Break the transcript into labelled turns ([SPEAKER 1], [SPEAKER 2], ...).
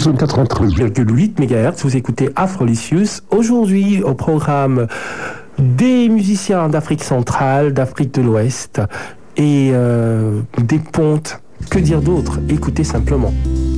[SPEAKER 1] 93,8 MHz, vous écoutez Afrolicious. Aujourd'hui, au programme, des musiciens d'Afrique centrale, d'Afrique de l'Ouest et des pontes. Que dire d'autre? Écoutez simplement.